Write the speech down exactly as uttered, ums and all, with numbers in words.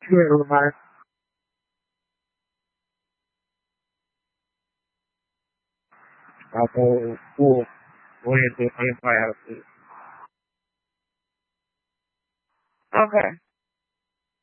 True, Mark. Ako po, ulit po kayo kaya. Okay.